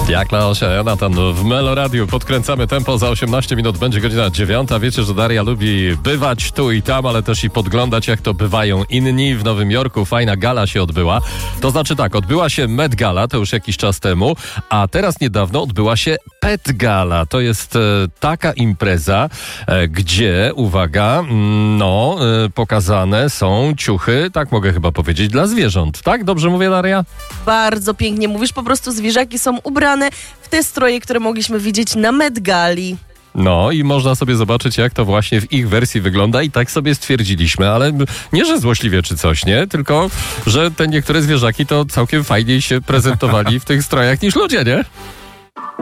Jak na osia, Jonatan w Meloradiu. Podkręcamy tempo, za 18 minut będzie godzina 9. Wiecie, że Daria lubi bywać tu i tam, ale też i podglądać, jak to bywają inni. W Nowym Jorku fajna gala się odbyła. To znaczy tak, odbyła się Met Gala, to już jakiś czas temu, a teraz niedawno odbyła się Pet Gala. To jest taka impreza, gdzie, uwaga, pokazane są ciuchy, tak mogę chyba powiedzieć, dla zwierząt. Tak? Dobrze mówię, Daria? Bardzo pięknie mówisz, po prostu zwierzaki są ubrane w te stroje, które mogliśmy widzieć na Met Gali. No i można sobie zobaczyć, jak to właśnie w ich wersji wygląda i tak sobie stwierdziliśmy, ale nie, że złośliwie czy coś, nie? Tylko, że te niektóre zwierzaki to całkiem fajniej się prezentowali w tych strojach niż ludzie, nie?